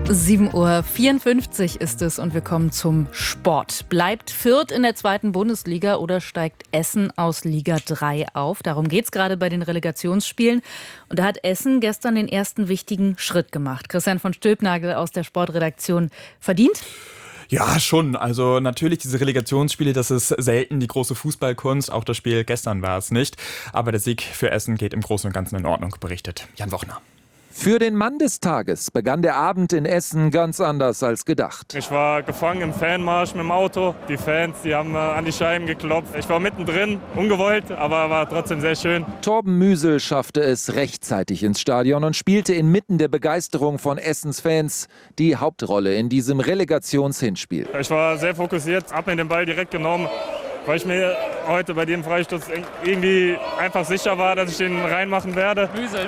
7:54 Uhr ist es und wir kommen zum Sport. Bleibt Fürth in der 2. Bundesliga oder steigt Essen aus Liga 3 auf? Darum geht es gerade bei den Relegationsspielen. Und da hat Essen gestern den ersten wichtigen Schritt gemacht. Christian von Stülpnagel aus der Sportredaktion. Verdient? Ja, schon. Also natürlich diese Relegationsspiele, das ist selten die große Fußballkunst. Auch das Spiel gestern war es nicht. Aber der Sieg für Essen geht im Großen und Ganzen in Ordnung, berichtet Jan Wochner. Für den Mann des Tages begann der Abend in Essen ganz anders als gedacht. Ich war gefangen im Fanmarsch mit dem Auto. Die Fans, die haben an die Scheiben geklopft. Ich war mittendrin, ungewollt, aber war trotzdem sehr schön. Torben Müsel schaffte es rechtzeitig ins Stadion und spielte inmitten der Begeisterung von Essens Fans die Hauptrolle in diesem Relegationshinspiel. Ich war sehr fokussiert, habe mir den Ball direkt genommen, weil ich mir heute bei dem Freistoß irgendwie einfach sicher war, dass ich den reinmachen werde. Müsel!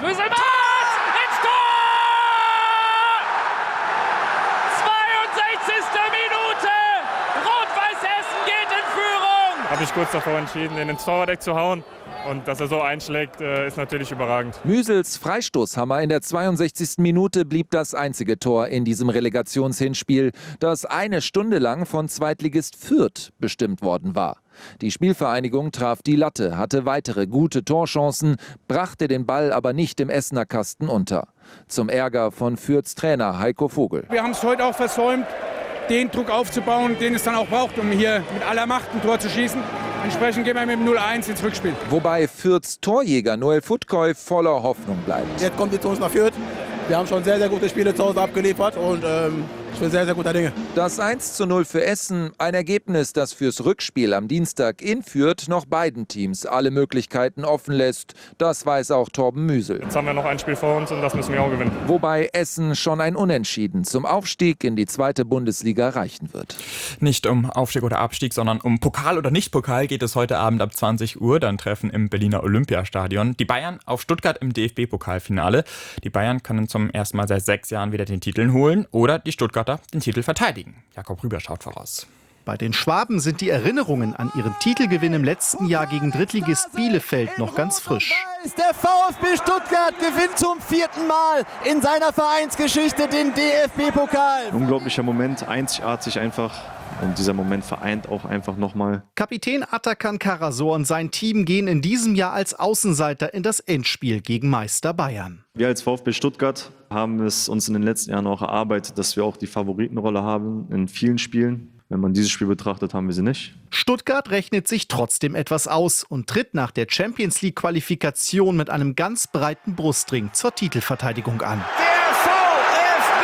62. Minute! Rot-Weiß Essen geht in Führung! Habe ich kurz davor entschieden, den ins Torwart zu hauen. Und dass er so einschlägt, ist natürlich überragend. Müsels Freistoßhammer in der 62. Minute blieb das einzige Tor in diesem Relegationshinspiel, das eine Stunde lang von Zweitligist Fürth bestimmt worden war. Die Spielvereinigung traf die Latte, hatte weitere gute Torchancen, brachte den Ball aber nicht im Essener Kasten unter. Zum Ärger von Fürths Trainer Heiko Vogel. Wir haben es heute auch versäumt, den Druck aufzubauen, den es dann auch braucht, um hier mit aller Macht ein Tor zu schießen. Entsprechend gehen wir mit dem 0-1 ins Rückspiel. Wobei Fürths Torjäger Noel Futkoi voller Hoffnung bleibt. Jetzt kommt die zu uns nach Fürth. Wir haben schon sehr, sehr gute Spiele zu Hause abgeliefert und ich bin sehr, sehr guter Dinge. Das 1:0 für Essen, ein Ergebnis, das fürs Rückspiel am Dienstag in Fürth noch beiden Teams alle Möglichkeiten offen lässt. Das weiß auch Torben Müsel. Jetzt haben wir noch ein Spiel vor uns und das müssen wir auch gewinnen. Wobei Essen schon ein Unentschieden zum Aufstieg in die 2. Bundesliga reichen wird. Nicht um Aufstieg oder Abstieg, sondern um Pokal oder Nicht-Pokal geht es heute Abend ab 20 Uhr. Dann treffen im Berliner Olympiastadion die Bayern auf Stuttgart im DFB-Pokalfinale. Die Bayern können zum ersten Mal seit 6 Jahren wieder den Titel holen oder die Stuttgarter den Titel verteidigen. Jakob Rüber schaut voraus. Bei den Schwaben sind die Erinnerungen an ihren Titelgewinn im letzten Jahr gegen Drittligist Bielefeld noch ganz frisch. Der VfB Stuttgart gewinnt zum 4. Mal in seiner Vereinsgeschichte den DFB-Pokal. Unglaublicher Moment, einzigartig einfach. Und dieser Moment vereint auch einfach nochmal. Kapitän Atakan Karasor und sein Team gehen in diesem Jahr als Außenseiter in das Endspiel gegen Meister Bayern. Wir als VfB Stuttgart haben es uns in den letzten Jahren auch erarbeitet, dass wir auch die Favoritenrolle haben in vielen Spielen. Wenn man dieses Spiel betrachtet, haben wir sie nicht. Stuttgart rechnet sich trotzdem etwas aus und tritt nach der Champions-League-Qualifikation mit einem ganz breiten Brustring zur Titelverteidigung an. Der VfB,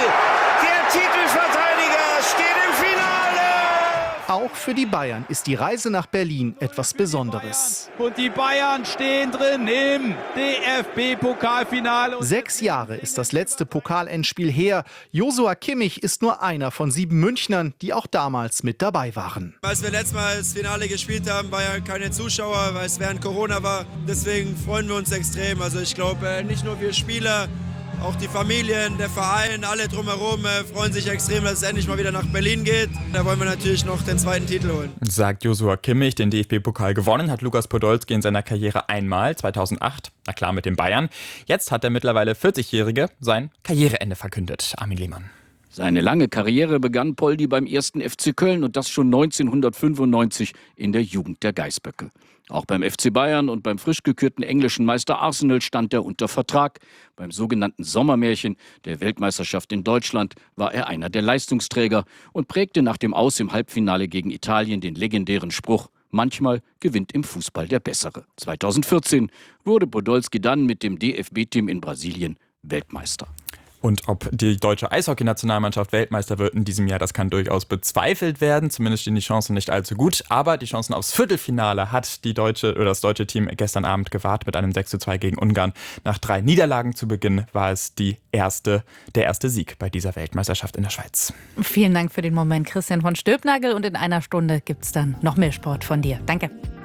der Titelverteidiger, steht im Finale! Auch für die Bayern ist die Reise nach Berlin etwas Besonderes. Und die Bayern stehen drin im DFB-Pokalfinale. 6 Jahre ist das letzte Pokalendspiel her. Joshua Kimmich ist nur einer von 7 Münchnern, die auch damals mit dabei waren. Als wir letztes Mal das Finale gespielt haben, war ja keine Zuschauer, weil es während Corona war. Deswegen freuen wir uns extrem. Also ich glaube, nicht nur wir Spieler, auch die Familien, der Verein, alle drumherum freuen sich extrem, dass es endlich mal wieder nach Berlin geht. Da wollen wir natürlich noch den 2. Titel holen. Sagt Joshua Kimmich, den DFB-Pokal gewonnen hat Lukas Podolski in seiner Karriere einmal, 2008. Na klar, mit den Bayern. Jetzt hat der mittlerweile 40-Jährige sein Karriereende verkündet. Armin Lehmann. Seine lange Karriere begann Poldi beim 1. FC Köln und das schon 1995 in der Jugend der Geißböcke. Auch beim FC Bayern und beim frisch gekürten englischen Meister Arsenal stand er unter Vertrag. Beim sogenannten Sommermärchen der Weltmeisterschaft in Deutschland war er einer der Leistungsträger und prägte nach dem Aus im Halbfinale gegen Italien den legendären Spruch: Manchmal gewinnt im Fußball der Bessere. 2014 wurde Podolski dann mit dem DFB-Team in Brasilien Weltmeister. Und ob die deutsche Eishockey-Nationalmannschaft Weltmeister wird in diesem Jahr, das kann durchaus bezweifelt werden. Zumindest stehen die Chancen nicht allzu gut. Aber die Chancen aufs Viertelfinale hat das deutsche Team gestern Abend gewahrt mit einem 6:2 gegen Ungarn. Nach 3 Niederlagen zu Beginn war es der erste Sieg bei dieser Weltmeisterschaft in der Schweiz. Vielen Dank für den Moment, Christian von Stülpnagel. Und in einer Stunde gibt es dann noch mehr Sport von dir. Danke.